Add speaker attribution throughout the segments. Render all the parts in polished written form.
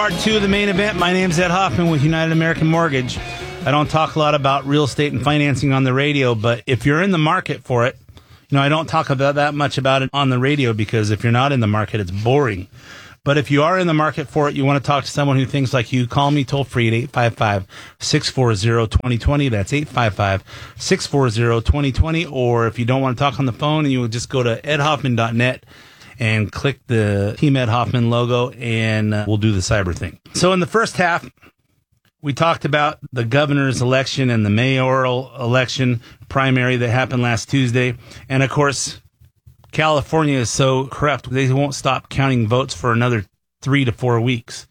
Speaker 1: part two of the main event. My name's Ed Hoffman with United American Mortgage. I don't talk a lot about real estate and financing on the radio, but if you're in the market for it, I don't talk about that much about it on the radio because if you're not in the market, it's boring. But if you are in the market for it, you want to talk to someone who thinks like you, call me toll free at 855-640-2020. That's 855-640-2020. Or if you don't want to talk on the phone, you will just go to edhoffman.net and click the Team Ed Hoffman logo, and we'll do the cyber thing. So in the first half, we talked about the governor's election and the mayoral election primary that happened last Tuesday. And, of course, California is so corrupt, they won't stop counting votes for another 3 to 4 weeks.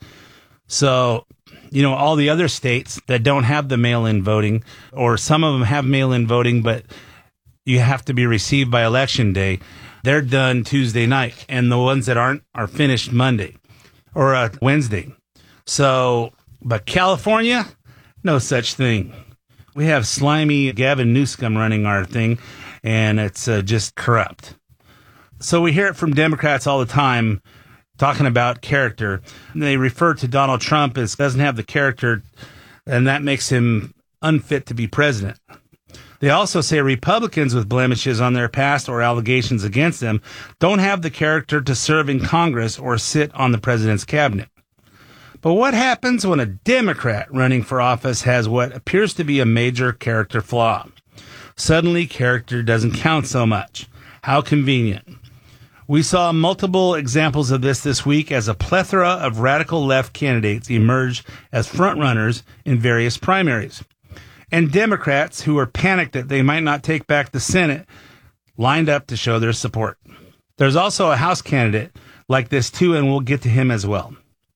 Speaker 1: So, all the other states that don't have the mail-in voting, or some of them have mail-in voting, but you have to be received by Election Day, they're done Tuesday night. And the ones that aren't are finished Monday or Wednesday. So, but California, no such thing. We have slimy Gavin Newsom running our thing, and it's just corrupt. So we hear it from Democrats all the time talking about character. They refer to Donald Trump as doesn't have the character, and that makes him unfit to be president. They also say Republicans with blemishes on their past or allegations against them don't have the character to serve in Congress or sit on the president's cabinet. But what happens when a Democrat running for office has what appears to be a major character flaw? Suddenly, character doesn't count so much. How convenient. We saw multiple examples of this week as a plethora of radical left candidates emerged as frontrunners in various primaries. And Democrats who were panicked that they might not take back the Senate lined up to show their support. There's also a House candidate like this too, and we'll get to him as well.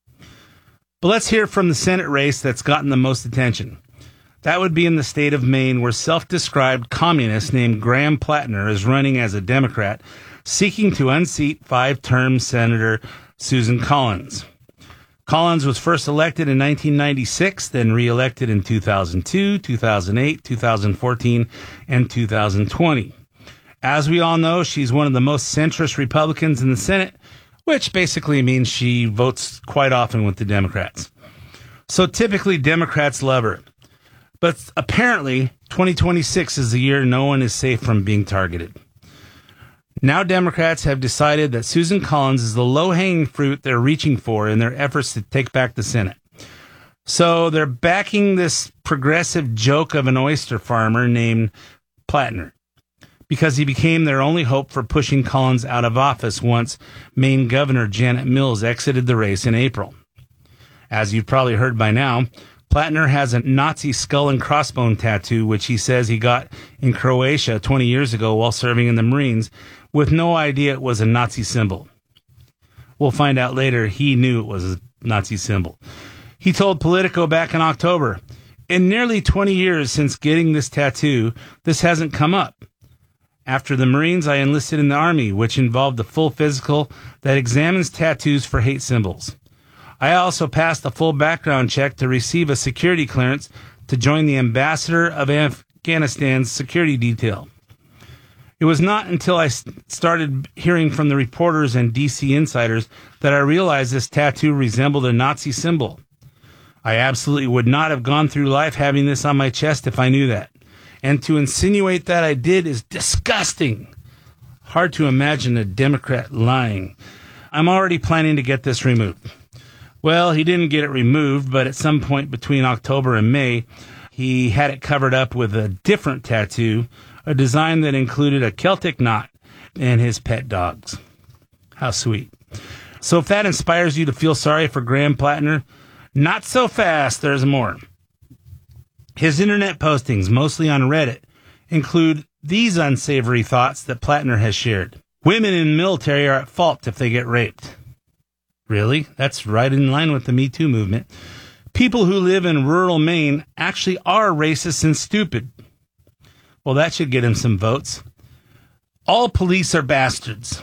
Speaker 1: But let's hear from the Senate race that's gotten the most attention. That would be in the state of Maine, where self-described communist named Graham Plattner is running as a Democrat, seeking to unseat 5-term Senator Susan Collins. Collins was first elected in 1996, then re-elected in 2002, 2008, 2014, and 2020. As we all know, she's one of the most centrist Republicans in the Senate, which basically means she votes quite often with the Democrats. So typically, Democrats love her. But apparently, 2026 is the year no one is safe from being targeted. Now Democrats have decided that Susan Collins is the low-hanging fruit they're reaching for in their efforts to take back the Senate. So they're backing this progressive joke of an oyster farmer named Plattner, because he became their only hope for pushing Collins out of office once Maine Governor Janet Mills exited the race in April. As you've probably heard by now, Plattner has a Nazi skull and crossbone tattoo, which he says he got in Croatia 20 years ago while serving in the Marines, with no idea it was a Nazi symbol. We'll find out later he knew it was a Nazi symbol. He told Politico back in October, "In nearly 20 years since getting this tattoo, this hasn't come up. After the Marines, I enlisted in the Army, which involved a full physical that examines tattoos for hate symbols. I also passed a full background check to receive a security clearance to join the ambassador of Afghanistan's security detail. It was not until I started hearing from the reporters and DC insiders that I realized this tattoo resembled a Nazi symbol. I absolutely would not have gone through life having this on my chest if I knew that. And to insinuate that I did is disgusting. Hard to imagine a Democrat lying. I'm already planning to get this removed." Well, he didn't get it removed, but at some point between October and May, he had it covered up with a different tattoo, a design that included a Celtic knot and his pet dogs. How sweet. So if that inspires you to feel sorry for Graham Plattner, not so fast, there's more. His internet postings, mostly on Reddit, include these unsavory thoughts that Plattner has shared. Women in the military are at fault if they get raped. Really? That's right in line with the Me Too movement. People who live in rural Maine actually are racist and stupid. Well, that should get him some votes. All police are bastards.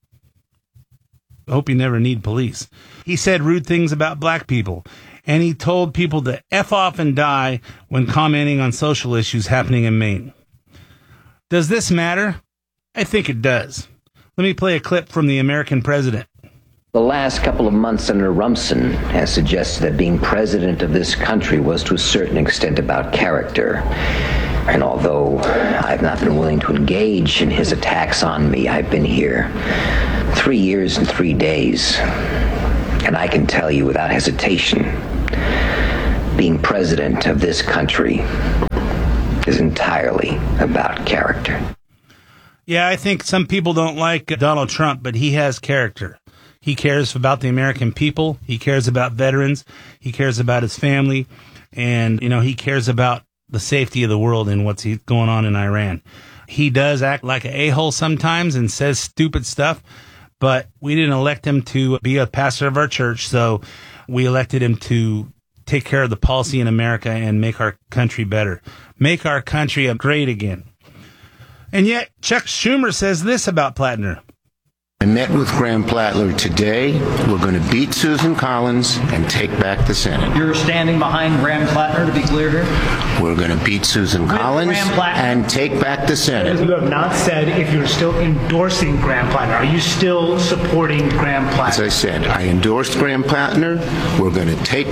Speaker 1: I hope you never need police. He said rude things about black people, and he told people to F off and die when commenting on social issues happening in Maine. Does this matter? I think it does. Let me play a clip from the American president.
Speaker 2: The last couple of months, Senator Rumson has suggested that being president of this country was to a certain extent about character. And although I've not been willing to engage in his attacks on me, I've been here 3 years and 3 days. And I can tell you without hesitation, being president of this country is entirely about character.
Speaker 1: Yeah, I think some people don't like Donald Trump, but he has character. He cares about the American people. He cares about veterans. He cares about his family. And, he cares about the safety of the world and what's going on in Iran. He does act like an a-hole sometimes and says stupid stuff, but we didn't elect him to be a pastor of our church, so we elected him to take care of the policy in America and make our country better. Make our country great again. And yet, Chuck Schumer says this about Plattner.
Speaker 3: I met with Graham Plattner today. We're going to beat Susan Collins and take back the Senate.
Speaker 4: You're standing behind Graham Plattner, to be clear here?
Speaker 3: We're going to beat Susan Collins and take back the Senate.
Speaker 5: You have not said if you're still endorsing Graham Plattner. Are you still supporting Graham Plattner?
Speaker 3: As I said, I endorsed Graham Plattner. We're going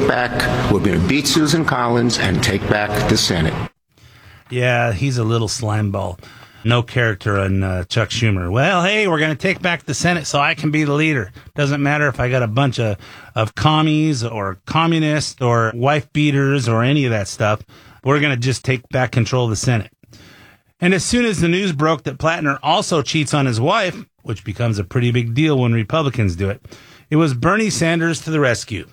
Speaker 3: to beat Susan Collins and take back the Senate.
Speaker 1: Yeah, he's a little slime ball. No character on Chuck Schumer. Well, hey, we're going to take back the Senate so I can be the leader. Doesn't matter if I got a bunch of commies or communists or wife beaters or any of that stuff. We're going to just take back control of the Senate. And as soon as the news broke that Plattner also cheats on his wife, which becomes a pretty big deal when Republicans do it, it was Bernie Sanders to the rescue.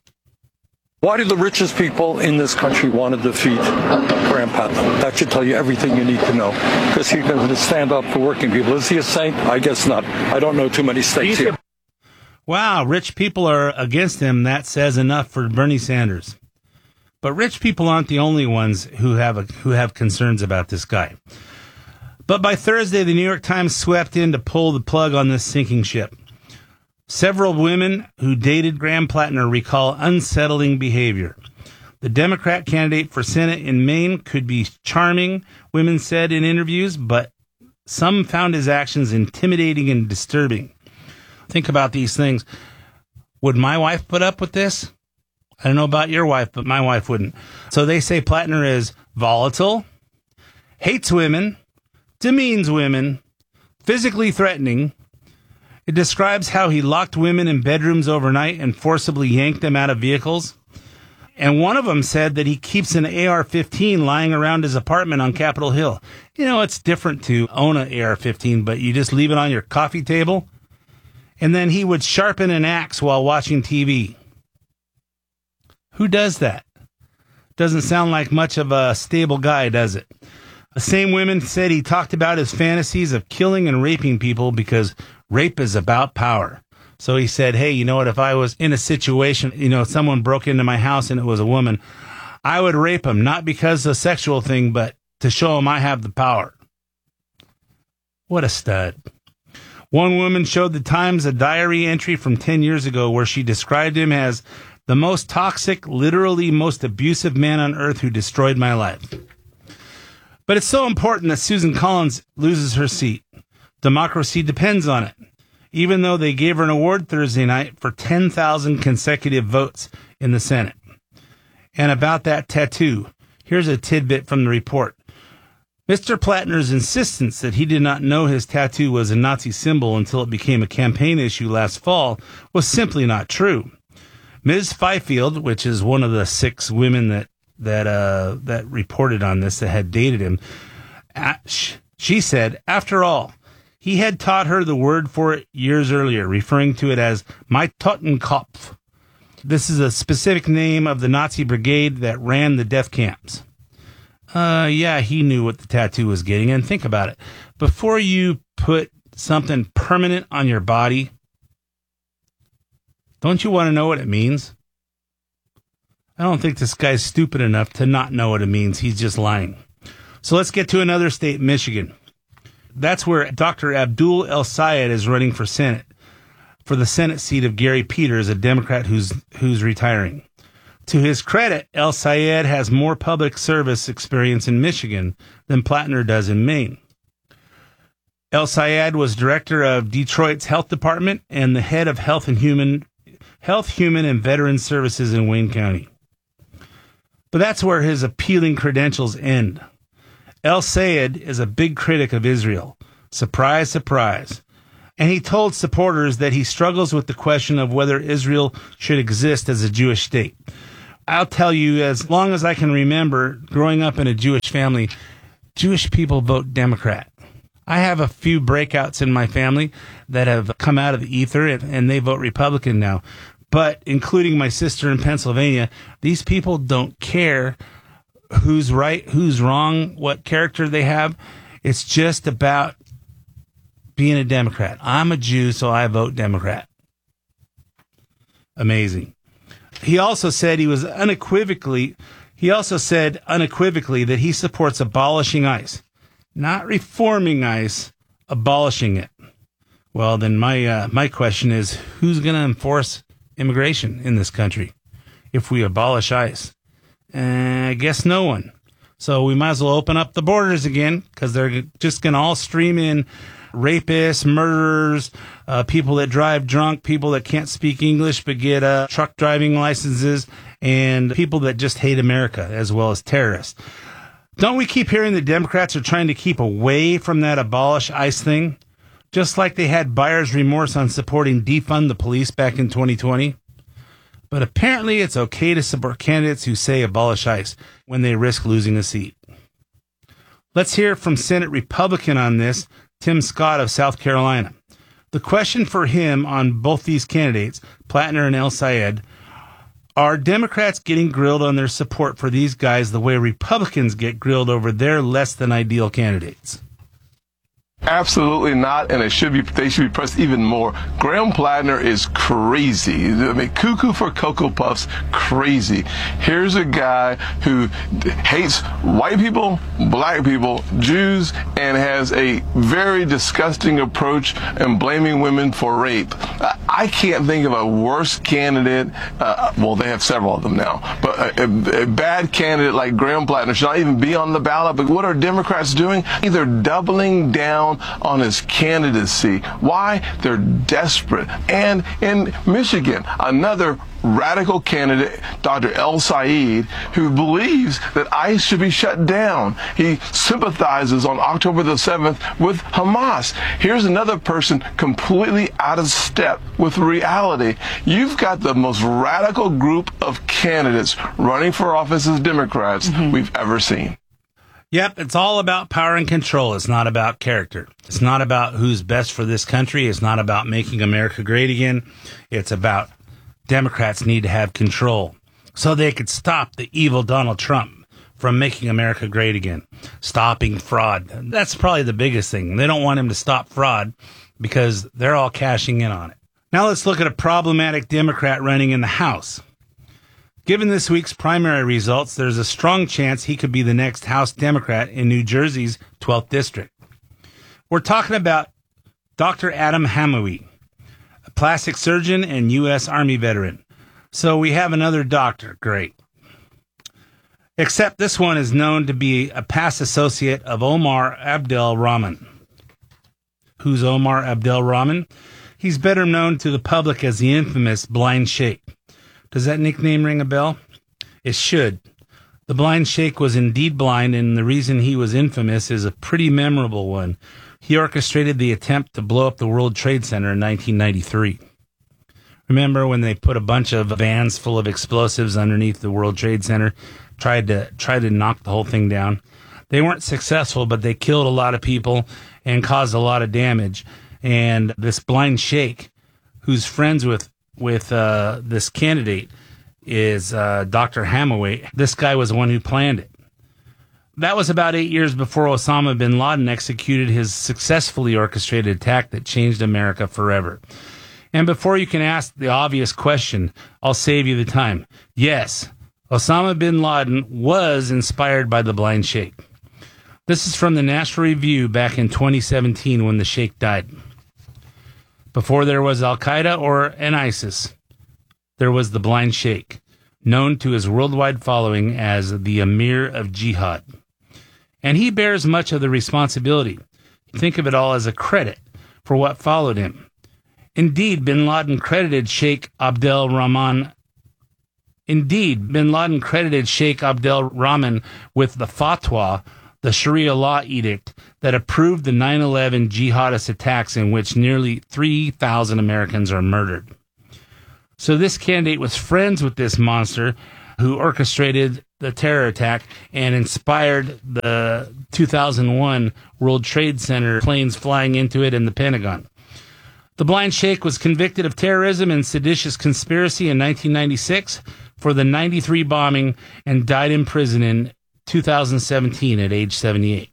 Speaker 6: Why do the richest people in this country want to defeat Graham Plattner? That should tell you everything you need to know. Because he's going to stand up for working people. Is he a saint? I guess not. I don't know too many states here.
Speaker 1: Wow, rich people are against him. That says enough for Bernie Sanders. But rich people aren't the only ones who have concerns about this guy. But by Thursday, the New York Times swept in to pull the plug on this sinking ship. Several women who dated Graham Plattner recall unsettling behavior. The Democrat candidate for Senate in Maine could be charming, women said in interviews, but some found his actions intimidating and disturbing. Think about these things. Would my wife put up with this? I don't know about your wife, but my wife wouldn't. So they say Plattner is volatile, hates women, demeans women, physically threatening. It describes how he locked women in bedrooms overnight and forcibly yanked them out of vehicles. And one of them said that he keeps an AR-15 lying around his apartment on Capitol Hill. It's different to own an AR-15, but you just leave it on your coffee table. And then he would sharpen an axe while watching TV. Who does that? Doesn't sound like much of a stable guy, does it? The same women said he talked about his fantasies of killing and raping people because rape is about power. So he said, hey, you know what? If I was in a situation, someone broke into my house and it was a woman, I would rape him, not because of a sexual thing, but to show him I have the power. What a stud. One woman showed the Times a diary entry from 10 years ago where she described him as the most toxic, literally most abusive man on earth who destroyed my life. But it's so important that Susan Collins loses her seat. Democracy depends on it. Even though they gave her an award Thursday night for 10,000 consecutive votes in the Senate. And about that tattoo, here's a tidbit from the report. Mr. Plattner's insistence that he did not know his tattoo was a Nazi symbol until it became a campaign issue last fall was simply not true. Ms. Fifield, which is one of the 6 women that reported on this that had dated him, she said, after all, he had taught her the word for it years earlier, referring to it as my Totenkopf. This is a specific name of the Nazi brigade that ran the death camps. Yeah, he knew what the tattoo was getting. And think about it. Before you put something permanent on your body, don't you want to know what it means? I don't think this guy's stupid enough to not know what it means. He's just lying. So let's get to another state, Michigan. That's where Dr. Abdul El-Sayed is running for Senate, for the Senate seat of Gary Peters, a Democrat who's retiring. To his credit, El-Sayed has more public service experience in Michigan than Plattner does in Maine. El Sayed was director of Detroit's health department and the head of Health, Human and Veteran Services in Wayne County. But that's where his appealing credentials end. El Sayed is a big critic of Israel. Surprise, surprise. And he told supporters that he struggles with the question of whether Israel should exist as a Jewish state. I'll tell you, as long as I can remember growing up in a Jewish family, Jewish people vote Democrat. I have a few breakouts in my family that have come out of the ether, and they vote Republican now. But including my sister in Pennsylvania, these people don't care who's right, who's wrong, what character they have. It's just about being a Democrat. I'm a Jew, so I vote Democrat. Amazing. He also said unequivocally that he supports abolishing ICE. Not reforming ICE, abolishing it. Well, then my question is, who's going to enforce immigration in this country if we abolish ICE? I guess no one. So we might as well open up the borders again, because they're just going to all stream in rapists, murderers, people that drive drunk, people that can't speak English but get truck driving licenses, and people that just hate America, as well as terrorists. Don't we keep hearing the Democrats are trying to keep away from that abolish ICE thing? Just like they had buyer's remorse on supporting defund the police back in 2020. But apparently it's okay to support candidates who say abolish ICE when they risk losing a seat. Let's hear from Senate Republican on this, Tim Scott of South Carolina. The question for him on both these candidates, Plattner and El Sayed, are Democrats getting grilled on their support for these guys the way Republicans get grilled over their less than ideal candidates?
Speaker 7: Absolutely not, and they should be pressed even more. Graham Plattner is crazy. I mean, cuckoo for Cocoa Puffs, crazy. Here's a guy who hates white people, black people, Jews, and has a very disgusting approach in blaming women for rape. I can't think of a worse candidate. Well, they have several of them now, but a bad candidate like Graham Plattner should not even be on the ballot. But what are Democrats doing? They're doubling down on his candidacy. Why? They're desperate. And in Michigan, another radical candidate, Dr. El Sayed, who believes that ICE should be shut down. He sympathizes on October the 7th with Hamas. Here's another person completely out of step with reality. You've got the most radical group of candidates running for office as Democrats we've ever seen.
Speaker 1: Yep, it's all about power and control. It's not about character. It's not about who's best for this country. It's not about making America great again. It's about Democrats need to have control so they could stop the evil Donald Trump from making America great again, stopping fraud. That's probably the biggest thing. They don't want him to stop fraud because they're all cashing in on it. Now let's look at a problematic Democrat running in the House. Given this week's primary results, there's a strong chance he could be the next House Democrat in New Jersey's 12th District. We're talking about Dr. Adam Hamawi, a plastic surgeon and U.S. Army veteran. So we have another doctor. Great. Except this one is known to be a past associate of Omar Abdel Rahman. Who's Omar Abdel Rahman? He's better known to the public as the infamous Blind Sheikh. Does that nickname ring a bell? It should. The Blind Sheikh was indeed blind, and the reason he was infamous is a pretty memorable one. He orchestrated the attempt to blow up the World Trade Center in 1993. Remember when they put a bunch of vans full of explosives underneath the World Trade Center, tried to knock the whole thing down? They weren't successful, but they killed a lot of people and caused a lot of damage. And this Blind Sheikh, who's friends with this candidate, is Dr. Hamawi. This guy was the one who planned it. That was about 8 years before Osama bin Laden executed his successfully orchestrated attack that changed America forever. And before you can ask the obvious question, I'll save you the time. Yes, Osama bin Laden was inspired by the Blind Sheikh. This is from the National Review back in 2017 when the Sheikh died. Before there was Al-Qaeda or an ISIS, there was the Blind Sheikh, known to his worldwide following as the Emir of Jihad. And he bears much of the responsibility. think of it all as a credit for what followed him. Indeed, bin Laden credited Sheikh Abdel Rahman with the fatwa, the Sharia law edict that approved the 9/11 jihadist attacks in which nearly 3,000 Americans are murdered. So this candidate was friends with this monster who orchestrated the terror attack and inspired the 2001 World Trade Center planes flying into it and the Pentagon. The blind sheikh was convicted of terrorism and seditious conspiracy in 1996 for the 93 bombing and died in prison in 2017 at age 78.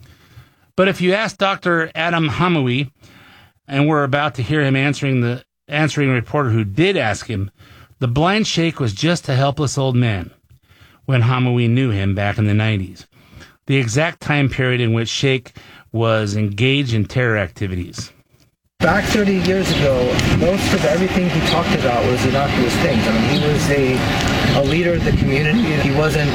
Speaker 1: But if you ask Dr. Adam Hamawi, and we're about to hear him answering reporter who did ask him, the blind sheikh was just a helpless old man when Hamawi knew him back in the 90s, the exact time period in which Sheikh was engaged in terror activities.
Speaker 8: Back 30 years ago, most of everything he talked about was innocuous things. I mean, he was a leader of the community. He wasn't,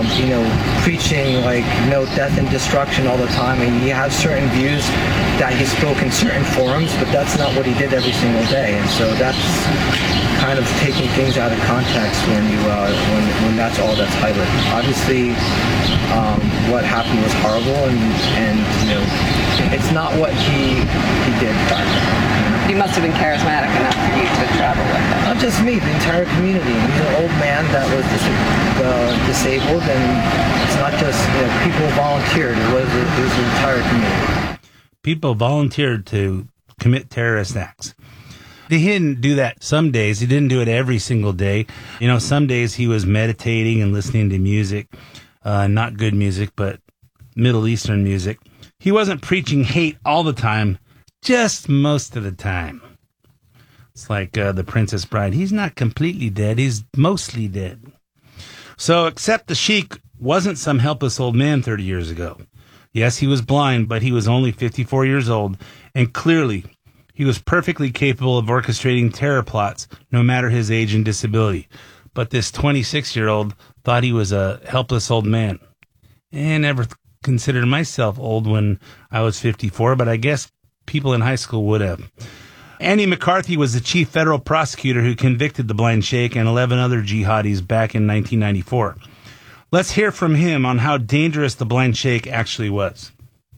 Speaker 8: preaching death and destruction all the time. And he has certain views that he spoke in certain forums, but that's not what he did every single day. And so that's kind of taking things out of context when that's all that's highlighted. Obviously, what happened was horrible, and it's not what he did back then.
Speaker 9: He must have been charismatic enough for you to travel with him.
Speaker 8: Not just me, the entire community. He's an old man that was disabled, and it's not just people volunteered. It was the entire community.
Speaker 1: People volunteered to commit terrorist acts. He didn't do that some days. He didn't do it every single day. Some days he was meditating and listening to music, not good music, but Middle Eastern music. He wasn't preaching hate all the time, just most of the time. It's like the Princess Bride. He's not completely dead. He's mostly dead. So, except the sheik wasn't some helpless old man 30 years ago. Yes, he was blind, but he was only 54 years old, and clearly he was perfectly capable of orchestrating terror plots, no matter his age and disability. But this 26-year-old thought he was a helpless old man. And never considered myself old when I was 54, but I guess people in high school would have. Andy McCarthy was the chief federal prosecutor who convicted the blind sheikh and 11 other jihadis back in 1994. Let's hear from him on how dangerous the blind sheikh actually was.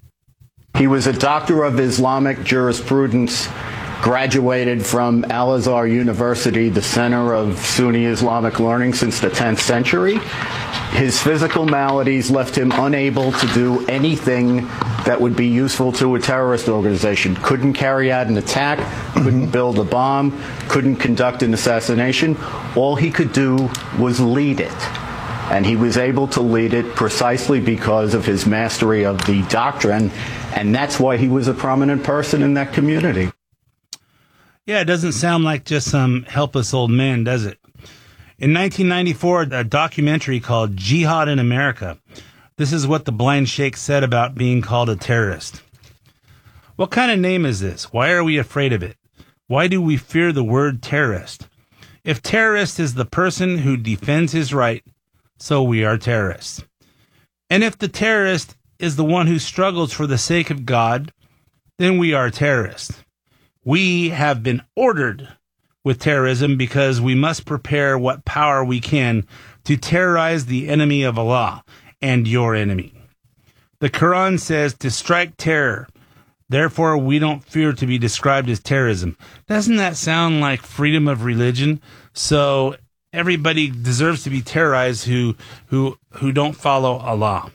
Speaker 10: He was a doctor of Islamic jurisprudence, graduated from Al-Azhar University, the center of Sunni Islamic learning since the 10th century. His physical maladies left him unable to do anything that would be useful to a terrorist organization. Couldn't carry out an attack, couldn't build a bomb, couldn't conduct an assassination. All he could do was lead it. And he was able to lead it precisely because of his mastery of the doctrine, and that's why he was a prominent person in that community.
Speaker 1: Yeah, it doesn't sound like just some helpless old man, does it? In 1994, a documentary called Jihad in America. This is what the blind sheikh said about being called a terrorist. What kind of name is this? Why are we afraid of it? Why do we fear the word terrorist? If terrorist is the person who defends his right, so we are terrorists. And if the terrorist is the one who struggles for the sake of God, then we are terrorists. We have been ordered with terrorism because we must prepare what power we can to terrorize the enemy of Allah and your enemy. The Quran says to strike terror. Therefore, we don't fear to be described as terrorism. Doesn't that sound like freedom of religion? So everybody deserves to be terrorized who don't follow Allah.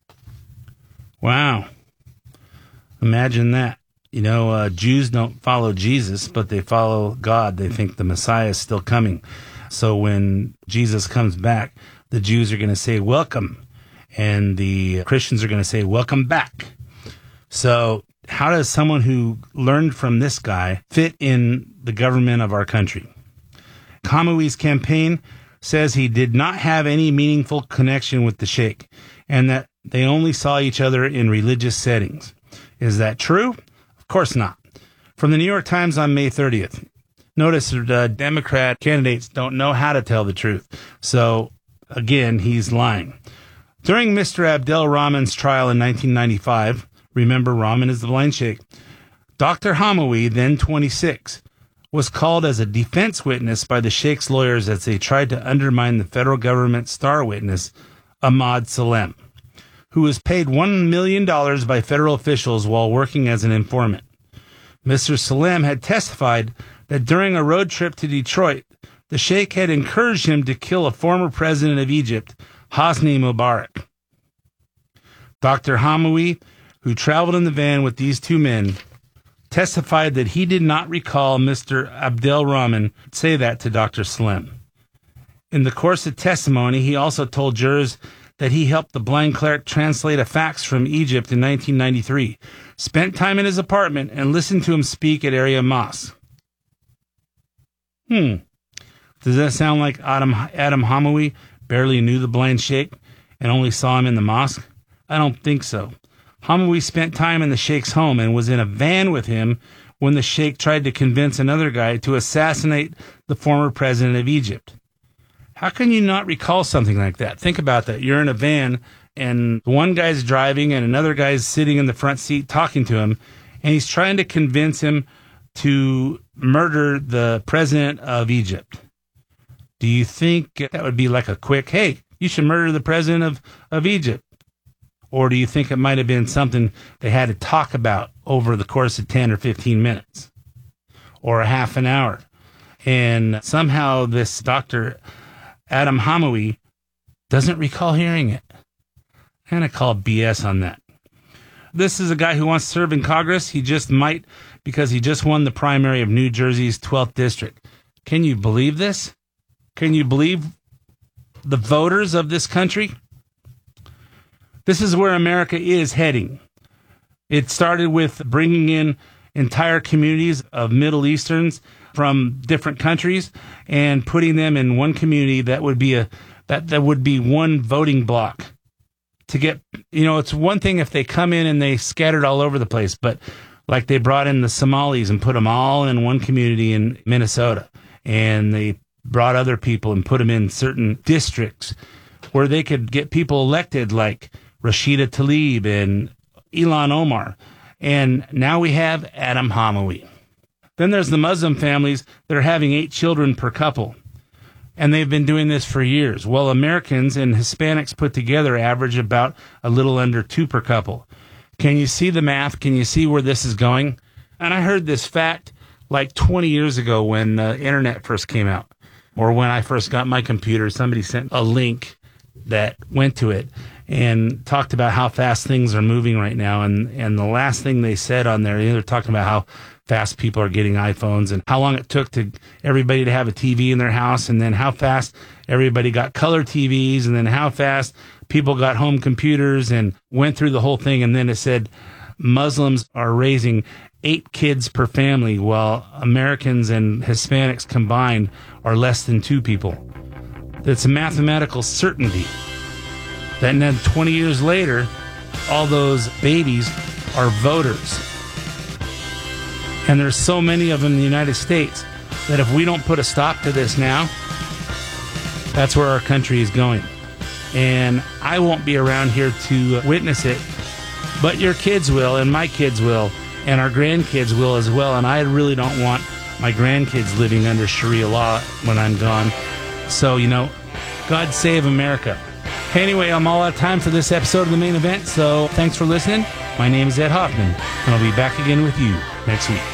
Speaker 1: Wow. Imagine that. Jews don't follow Jesus, but they follow God. They think the Messiah is still coming. So when Jesus comes back, the Jews are going to say, welcome. And the Christians are going to say, welcome back. So how does someone who learned from this guy fit in the government of our country? Hamawi's campaign says he did not have any meaningful connection with the sheikh and that they only saw each other in religious settings. Is that true? Of course not. From the New York Times on May 30th. Notice the Democrat candidates don't know how to tell the truth. So, again, he's lying. During Mr. Abdel Rahman's trial in 1995, Remember, Rahman is the blind sheikh. Dr. Hamawi, then 26, was called as a defense witness by the sheikh's lawyers as they tried to undermine the federal government's star witness, Ahmad Salem, who was paid $1 million by federal officials while working as an informant. Mr. Salem had testified that during a road trip to Detroit, the sheikh had encouraged him to kill a former president of Egypt, Hosni Mubarak. Dr. Hamawi, who traveled in the van with these two men, testified that he did not recall Mr. Abdel Rahman say that to Dr. Salem. In the course of testimony, he also told jurors that he helped the blind cleric translate a fax from Egypt in 1993, spent time in his apartment, and listened to him speak at area mosques. Does that sound like Adam Hamawi barely knew the blind sheikh and only saw him in the mosque? I don't think so. Hamawi spent time in the sheikh's home and was in a van with him when the sheikh tried to convince another guy to assassinate the former president of Egypt. How can you not recall something like that? Think about that. You're in a van and one guy's driving and another guy's sitting in the front seat talking to him, and he's trying to convince him to murder the president of Egypt. Do you think that would be like a quick, hey, you should murder the president of Egypt? Or do you think it might have been something they had to talk about over the course of 10 or 15 minutes or a half an hour? And somehow this Dr. Adam Hamawi doesn't recall hearing it. And I call BS on that. This is a guy who wants to serve in Congress. He just might because he just won the primary of New Jersey's 12th district. Can you believe this? Can you believe the voters of this country? This is where America is heading. It started with bringing in entire communities of Middle Easterns from different countries and putting them in one community that would be that would be one voting block. To get, it's one thing if they come in and they scattered all over the place, but like they brought in the Somalis and put them all in one community in Minnesota, and they brought other people and put them in certain districts where they could get people elected like Rashida Tlaib and Ilhan Omar. And now we have Adam Hamawi. Then there's the Muslim families that are having 8 children per couple. And they've been doing this for years. Well, Americans and Hispanics put together average about a little under 2 per couple. Can you see the math? Can you see where this is going? And I heard this fact like 20 years ago when the internet first came out, or when I first got my computer. Somebody sent a link that went to it and talked about how fast things are moving right now. And the last thing they said on there, they're talking about how fast people are getting iPhones and how long it took to everybody to have a TV in their house, and then how fast everybody got color TVs, and then how fast people got home computers, and went through the whole thing. And then it said Muslims are raising 8 kids per family, while Americans and Hispanics combined are less than 2 people. It's a mathematical certainty that then 20 years later, all those babies are voters. And there's so many of them in the United States that if we don't put a stop to this now, that's where our country is going. And I won't be around here to witness it, but your kids will, and my kids will, and our grandkids will as well. And I really don't want my grandkids living under Sharia law when I'm gone. So, God save America. Anyway, I'm all out of time for this episode of The Main Event, so thanks for listening. My name is Ed Hoffman, and I'll be back again with you next week.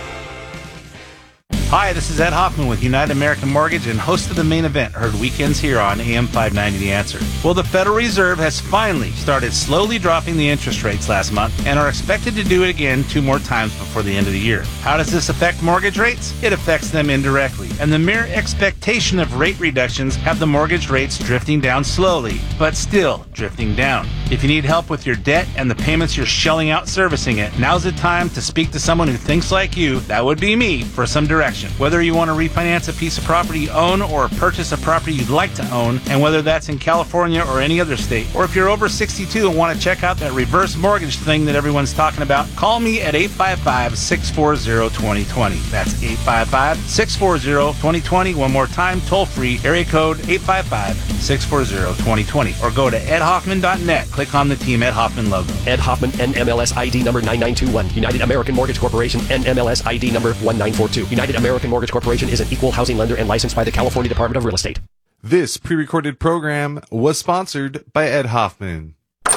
Speaker 1: Hi, this is Ed Hoffman with United American Mortgage and host of The Main Event, heard weekends here on AM 590 The Answer. Well, the Federal Reserve has finally started slowly dropping the interest rates last month and are expected to do it again 2 more times before the end of the year. How does this affect mortgage rates? It affects them indirectly, and the mere expectation of rate reductions have the mortgage rates drifting down slowly, but still drifting down. If you need help with your debt and the payments you're shelling out servicing it, now's the time to speak to someone who thinks like you, that would be me, for some direction. information. Whether you want to refinance a piece of property you own or purchase a property you'd like to own, and whether that's in California or any other state, or if you're over 62 and want to check out that reverse mortgage thing that everyone's talking about, call me at 855-640-2020. That's 855-640-2020. One more time, toll free, area code 855-640-2020. Or go to edhoffman.net. Click on the Team Ed Hoffman logo.
Speaker 11: Ed Hoffman, NMLS ID number 9921. United American Mortgage Corporation, NMLS ID number 1942. United American Mortgage Corporation is an equal housing lender and licensed by the California Department of Real Estate.
Speaker 12: This pre-recorded program was sponsored by Ed Hoffman.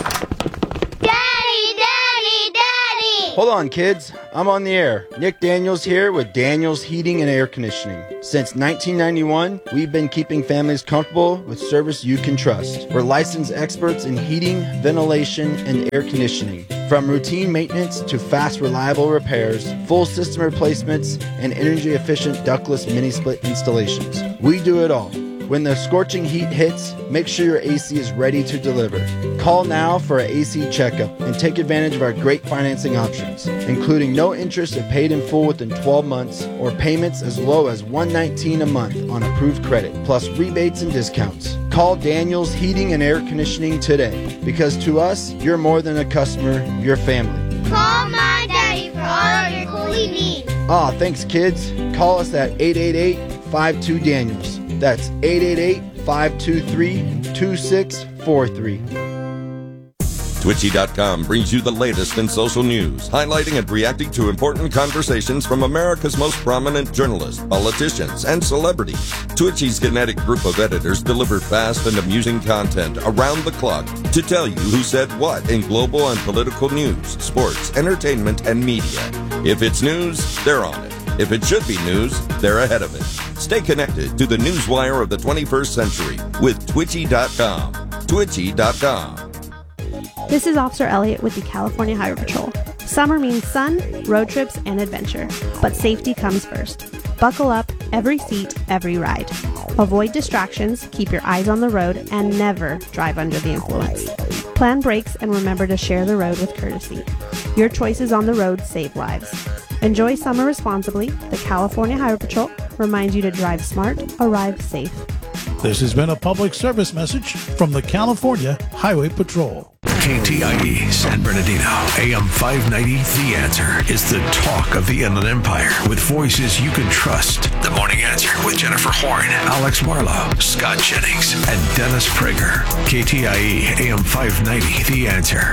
Speaker 13: Hold on, kids. I'm on the air. Nick Daniels here with Daniels Heating and Air Conditioning. Since 1991, we've been keeping families comfortable with service you can trust. We're licensed experts in heating, ventilation, and air conditioning. From routine maintenance to fast, reliable repairs, full system replacements, and energy-efficient ductless mini-split installations. We do it all. When the scorching heat hits, make sure your AC is ready to deliver. Call now for an AC checkup and take advantage of our great financing options, including no interest if paid in full within 12 months or payments as low as $119 a month on approved credit, plus rebates and discounts. Call Daniels Heating and Air Conditioning today, because to us, you're more than a customer, you're family.
Speaker 14: Call my daddy for all of your cooling needs.
Speaker 13: Thanks, kids. Call us at 888-52-DANIELS. That's 888-523-2643.
Speaker 15: Twitchy.com brings you the latest in social news, highlighting and reacting to important conversations from America's most prominent journalists, politicians, and celebrities. Twitchy's kinetic group of editors deliver fast and amusing content around the clock to tell you who said what in global and political news, sports, entertainment, and media. If it's news, they're on it. If it should be news, they're ahead of it. Stay connected to the newswire of the 21st century with Twitchy.com. Twitchy.com.
Speaker 16: This is Officer Elliott with the California Highway Patrol. Summer means sun, road trips, and adventure. But safety comes first. Buckle up, every seat, every ride. Avoid distractions, keep your eyes on the road, and never drive under the influence. Plan brakes and remember to share the road with courtesy. Your choices on the road save lives. Enjoy summer responsibly. The California Highway Patrol reminds you to drive smart, arrive safe.
Speaker 17: This has been a public service message from the California Highway Patrol.
Speaker 18: KTIE San Bernardino, AM 590, The Answer is the talk of the Inland Empire with voices you can trust. The Morning Answer with Jennifer Horn, Alex Marlowe, Scott Jennings, and Dennis Prager. KTIE AM 590, The Answer.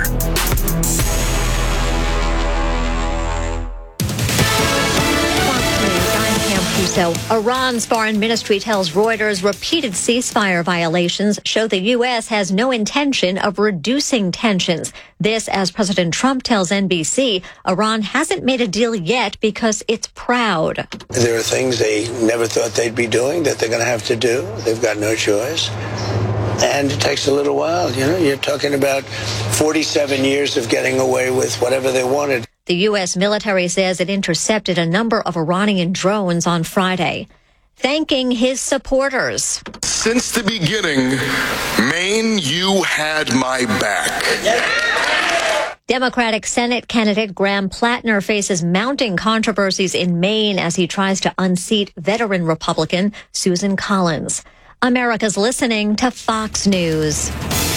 Speaker 19: So, Iran's foreign ministry tells Reuters repeated ceasefire violations show the U.S. has no intention of reducing tensions. This, as President Trump tells NBC, Iran hasn't made a deal yet because it's proud.
Speaker 20: There are things they never thought they'd be doing that they're going to have to do. They've got no choice. And it takes a little while. You know, you're talking about 47 years of getting away with whatever they wanted.
Speaker 19: The U.S. military says it intercepted a number of Iranian drones on Friday, thanking his supporters.
Speaker 21: Since the beginning, Maine, you had my back.
Speaker 19: Democratic Senate candidate Graham Plattner faces mounting controversies in Maine as he tries to unseat veteran Republican Susan Collins. America's listening to Fox News.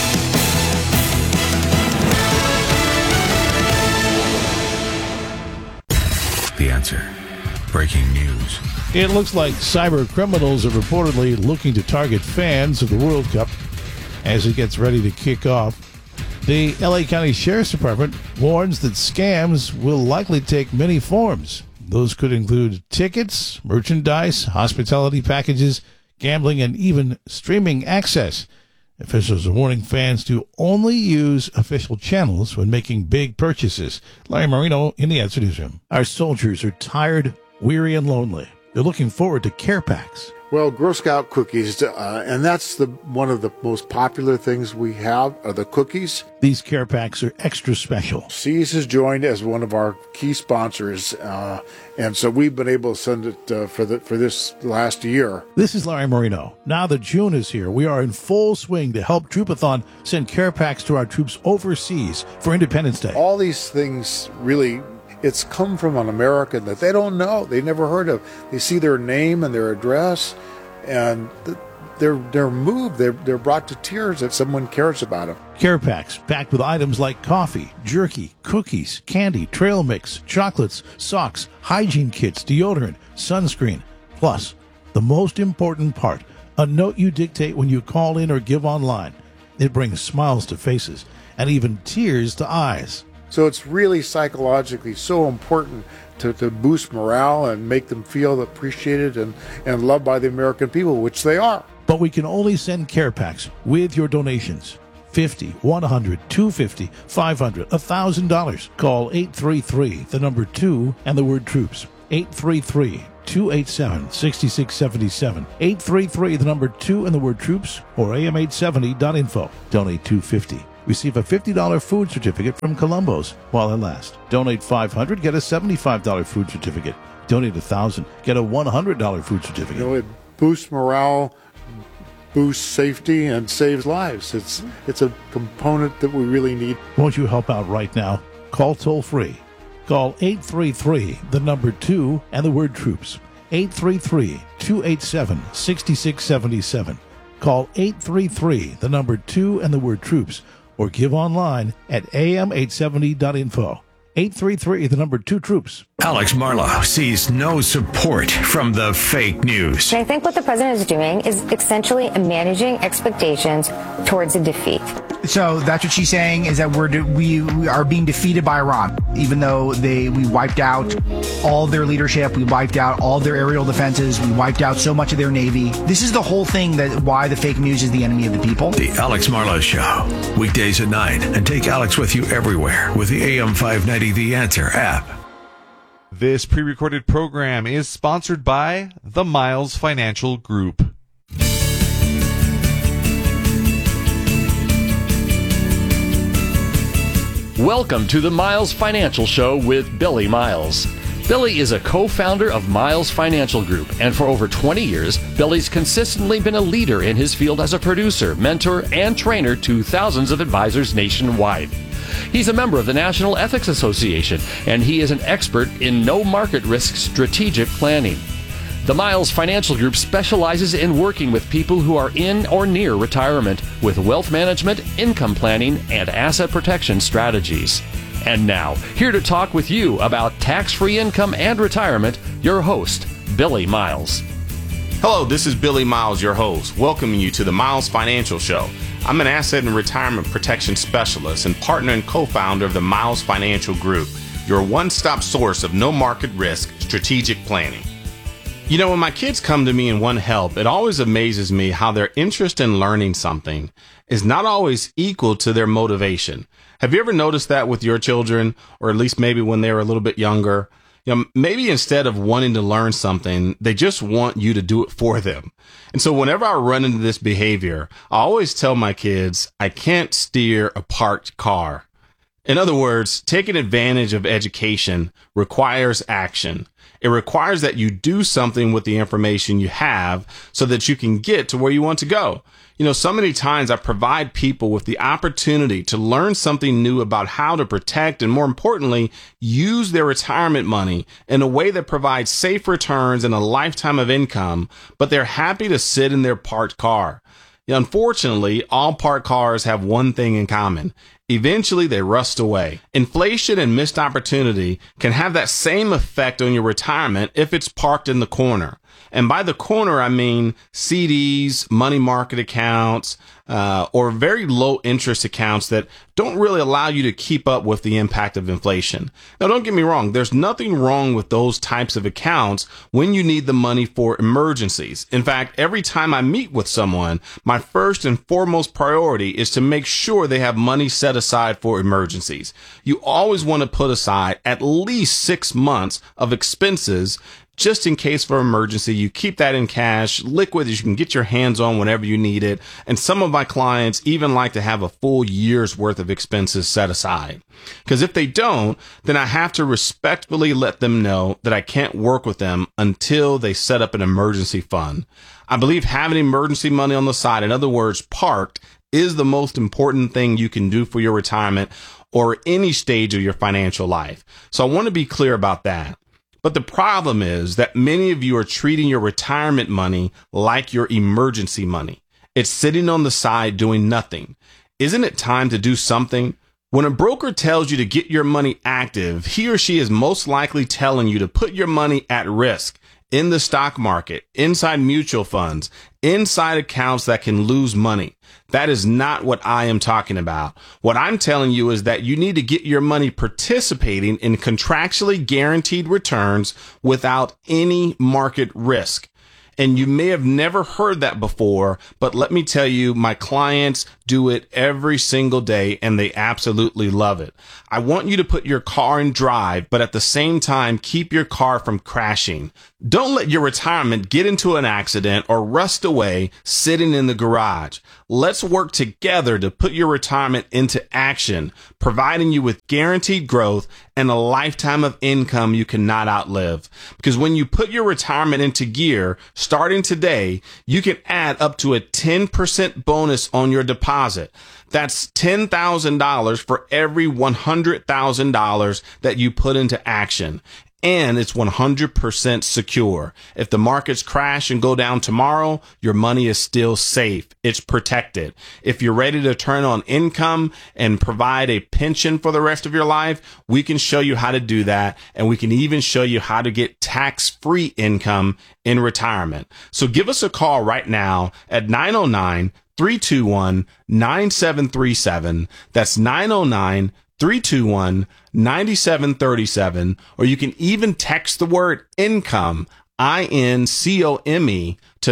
Speaker 18: The Answer. Breaking news.
Speaker 17: It looks like cyber criminals are reportedly looking to target fans of the World Cup as it gets ready to kick off. The LA County Sheriff's Department warns that scams will likely take many forms. Those could include tickets, merchandise, hospitality packages, gambling, and even streaming access. Officials are warning fans to only use official channels when making big purchases. Larry Marino in the Answer Newsroom. Our soldiers are tired, weary, and lonely. They're looking forward to care packs.
Speaker 22: Well, Girl Scout cookies, and that's one of the most popular things we have are the cookies.
Speaker 17: These care packs are extra special.
Speaker 22: Seas has joined as one of our key sponsors, and so we've been able to send it for this last year.
Speaker 17: This is Larry Marino. Now that June is here, we are in full swing to help Troopathon send care packs to our troops overseas for Independence Day.
Speaker 22: All these things really it's come from an American that they don't know, they never heard of. They see their name and their address, and they're moved. They're brought to tears that someone cares about them.
Speaker 17: Care packs packed with items like coffee, jerky, cookies, candy, trail mix, chocolates, socks, hygiene kits, deodorant, sunscreen. Plus, the most important part, a note you dictate when you call in or give online. It brings smiles to faces and even tears to eyes.
Speaker 22: So it's really psychologically so important to boost morale and make them feel appreciated and loved by the American people, which they are.
Speaker 17: But we can only send care packs with your donations. $50, $100, $250, $500, $1,000. Call 833, the number 2, and the word troops. 833-287-6677. 833, the number 2, and the word troops, or am870.info. Donate $250. Receive a $50 food certificate from Columbo's while it lasts. Donate $500, get a $75 food certificate. Donate $1,000, get a $100 food certificate.
Speaker 22: You know, it boosts morale, boosts safety, and saves lives. It's a component that we really need.
Speaker 17: Won't you help out right now? Call toll free. Call 833, the number 2, and the word troops. 833-287-6677. Call 833, the number 2, and the word troops, or give online at am870.info. 833, the number 2, troops.
Speaker 18: Alex Marlow sees no support from the fake news.
Speaker 2: I think what the president is doing is essentially managing expectations towards a defeat.
Speaker 4: So that's what she's saying, is that we are being defeated by Iran, even though we wiped out all their leadership, we wiped out all their aerial defenses, we wiped out so much of their navy. This is the whole thing, that why the fake news is the enemy of the people.
Speaker 18: The Alex Marlow Show, weekdays at 9, and take Alex with you everywhere with the AM 590 The Answer app.
Speaker 12: This pre-recorded program is sponsored by the Miles Financial Group.
Speaker 11: Welcome to the Miles Financial Show with Billy Miles. Billy is a co-founder of Miles Financial Group, and for over 20 years, Billy's consistently been a leader in his field as a producer, mentor, and trainer to thousands of advisors nationwide. He's a member of the National Ethics Association, and he is an expert in no market risk strategic planning. The Miles Financial Group specializes in working with people who are in or near retirement with wealth management, income planning, and asset protection strategies. And now, here to talk with you about tax-free income and retirement, your host, Billy Miles.
Speaker 23: Hello, this is Billy Miles, your host, welcoming you to the Miles Financial Show. I'm an asset and retirement protection specialist and partner and co-founder of the Miles Financial Group, your one-stop source of no market risk strategic planning. You know, when my kids come to me and want help, it always amazes me how their interest in learning something is not always equal to their motivation. Have you ever noticed that with your children, or at least maybe when they were a little bit younger? You know, maybe instead of wanting to learn something, they just want you to do it for them. And so whenever I run into this behavior, I always tell my kids, I can't steer a parked car. In other words, taking advantage of education requires action. It requires that you do something with the information you have so that you can get to where you want to go. You know, so many times I provide people with the opportunity to learn something new about how to protect and, more importantly, use their retirement money in a way that provides safe returns and a lifetime of income, but they're happy to sit in their parked car. Unfortunately, all parked cars have one thing in common. Eventually, they rust away. Inflation and missed opportunity can have that same effect on your retirement if it's parked in the corner. And by the corner, I mean CDs, money market accounts, or very low interest accounts that don't really allow you to keep up with the impact of inflation. Now, don't get me wrong. There's nothing wrong with those types of accounts when you need the money for emergencies. In fact, every time I meet with someone, my first and foremost priority is to make sure they have money set aside for emergencies. You always want to put aside at least 6 months of expenses just in case for emergency. You keep that in cash, liquid, that you can get your hands on whenever you need it. And some of my clients even like to have a full year's worth of expenses set aside. Because if they don't, then I have to respectfully let them know that I can't work with them until they set up an emergency fund. I believe having emergency money on the side, in other words, parked, is the most important thing you can do for your retirement, or any stage of your financial life. So I want to be clear about that. But the problem is that many of you are treating your retirement money like your emergency money. It's sitting on the side doing nothing. Isn't it time to do something? When a broker tells you to get your money active, he or she is most likely telling you to put your money at risk in the stock market, inside mutual funds, inside accounts that can lose money. That is not what I am talking about. What I'm telling you is that you need to get your money participating in contractually guaranteed returns without any market risk. And you may have never heard that before, but let me tell you, my clients do it every single day and they absolutely love it. I want you to put your car in drive, but at the same time, keep your car from crashing. Don't let your retirement get into an accident or rust away sitting in the garage. Let's work together to put your retirement into action, providing you with guaranteed growth and a lifetime of income you cannot outlive. Because when you put your retirement into gear, starting today, you can add up to a 10% bonus on your deposit. That's $10,000 for every $100,000 that you put into action. And it's 100% secure. If the markets crash and go down tomorrow, your money is still safe. It's protected. If you're ready to turn on income and provide a pension for the rest of your life, we can show you how to do that. And we can even show you how to get tax-free income in retirement. So give us a call right now at 909-321-9737. That's 909-321-9737, or you can even text the word income, INCOME, to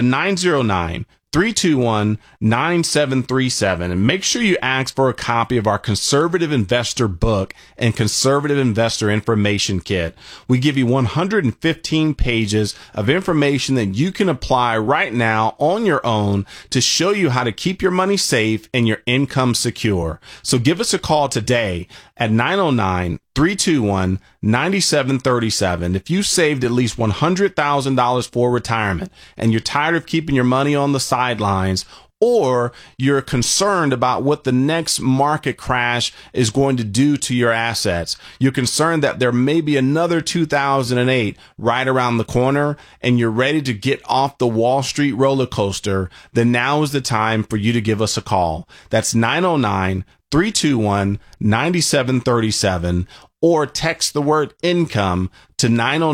Speaker 23: 909-321-9737. And make sure you ask for a copy of our Conservative Investor book and Conservative Investor Information Kit. We give you 115 pages of information that you can apply right now on your own to show you how to keep your money safe and your income secure. So give us a call today at 909-321-9737. If you saved at least $100,000 for retirement and you're tired of keeping your money on the sidelines, or you're concerned about what the next market crash is going to do to your assets, you're concerned that there may be another 2008 right around the corner, and you're ready to get off the Wall Street roller coaster, then now is the time for you to give us a call. That's 909-321-9737, or text the word income to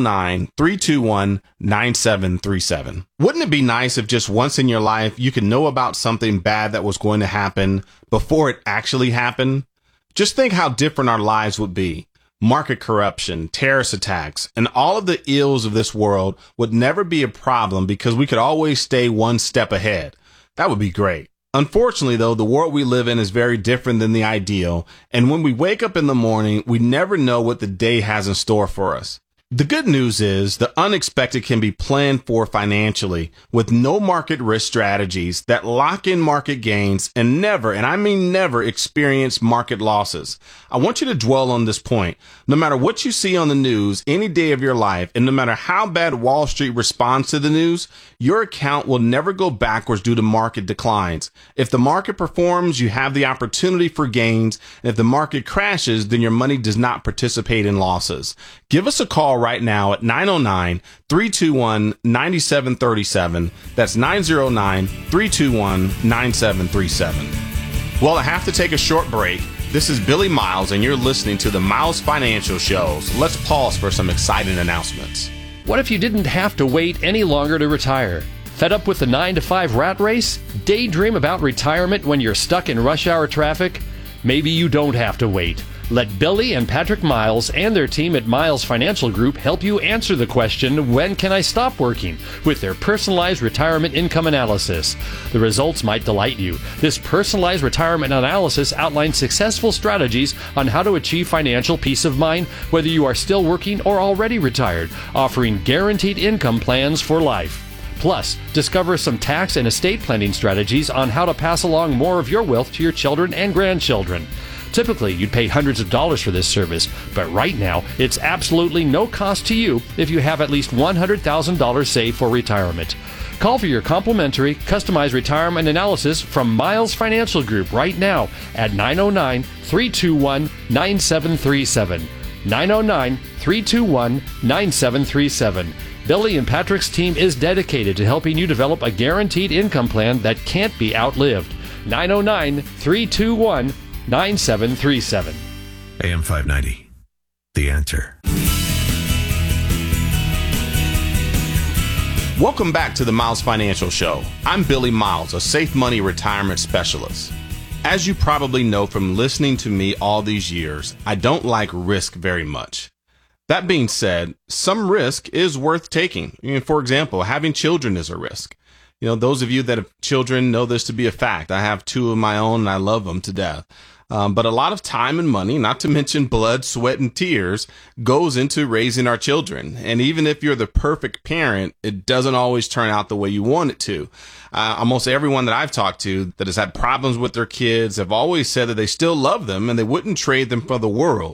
Speaker 23: 909-321-9737. Wouldn't it be nice if just once in your life you could know about something bad that was going to happen before it actually happened? Just think how different our lives would be. Market corruption, terrorist attacks, and all of the ills of this world would never be a problem because we could always stay one step ahead. That would be great. Unfortunately, though, the world we live in is very different than the ideal, and when we wake up in the morning, we never know what the day has in store for us. The good news is the unexpected can be planned for financially with no market risk strategies that lock in market gains and never, and I mean never, experience market losses. I want you to dwell on this point. No matter what you see on the news any day of your life, and no matter how bad Wall Street responds to the news, your account will never go backwards due to market declines. If the market performs, you have the opportunity for gains, and if the market crashes, then your money does not participate in losses. Give us a call right now at 909-321-9737. That's 909-321-9737. Well, I have to take a short break. This is Billy Miles, and you're listening to the Miles Financial Show. So let's pause for some exciting announcements.
Speaker 11: What if you didn't have to wait any longer to retire? Fed up with the 9-to-5 rat race? Daydream about retirement when you're stuck in rush hour traffic? Maybe you don't have to wait. Let Billy and Patrick Miles and their team at Miles Financial Group help you answer the question, when can I stop working? With their personalized retirement income analysis. The results might delight you. This personalized retirement analysis outlines successful strategies on how to achieve financial peace of mind, whether you are still working or already retired, offering guaranteed income plans for life. Plus, discover some tax and estate planning strategies on how to pass along more of your wealth to your children and grandchildren. Typically, you'd pay hundreds of dollars for this service, but right now, it's absolutely no cost to you if you have at least $100,000 saved for retirement. Call for your complimentary, customized retirement analysis from Miles Financial Group right now at 909-321-9737. 909-321-9737. 909-321-9737. Billy and Patrick's team is dedicated to helping you develop a guaranteed income plan that can't be outlived. 909-321-9737.
Speaker 18: AM 590. The Answer.
Speaker 23: Welcome back to the Miles Financial Show. I'm Billy Miles, a safe money retirement specialist. As you probably know from listening to me all these years, I don't like risk very much. That being said, some risk is worth taking. For example, having children is a risk. Those of you that have children know this to be a fact. I have 2 of my own and I love them to death. But a lot of time and money, not to mention blood, sweat, and tears, goes into raising our children. And even if you're the perfect parent, it doesn't always turn out the way you want it to. Almost everyone that I've talked to that has had problems with their kids have always said that they still love them and they wouldn't trade them for the world.